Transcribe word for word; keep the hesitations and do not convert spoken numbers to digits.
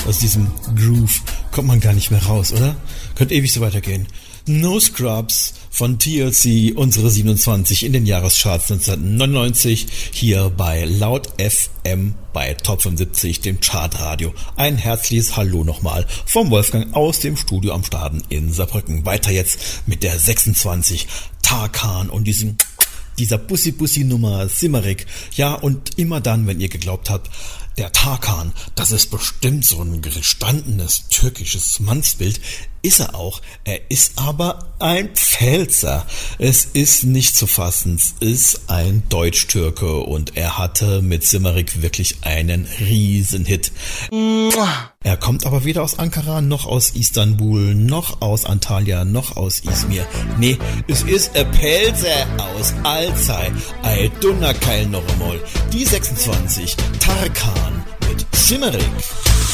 Aus diesem Groove kommt man gar nicht mehr raus, oder? Könnte ewig so weitergehen. No Scrubs von T L C, unsere siebenundzwanzig in den Jahrescharts neunzehnhundertneunundneunzig, hier bei Laut F M bei Top fünfundsiebzig, dem Chartradio. Ein herzliches Hallo nochmal vom Wolfgang aus dem Studio am Staden in Saarbrücken. Weiter jetzt mit der sechsundzwanzig, Tarkan und diesem, dieser Bussi-Bussi-Nummer Simmerik. Ja, und immer dann, wenn ihr geglaubt habt, der Tarkan, das ist bestimmt so ein gestandenes türkisches Mannsbild, ist er auch. Er ist aber ein Pfälzer. Es ist nicht zu fassen. Es ist ein Deutsch-Türke und er hatte mit Simmerik wirklich einen Riesenhit. Er kommt aber weder aus Ankara, noch aus Istanbul, noch aus Antalya, noch aus Izmir. Nee, es ist ein Pfälzer aus Alzey. Ei Dunnerkeil noch einmal. Die sechsundzwanzig, Tarkan mit Simmerik.